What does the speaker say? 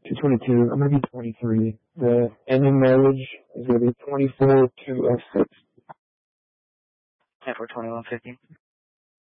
222. I'm gonna be 23. The ending marriage is gonna be 24/2/06. 10/4/21:15.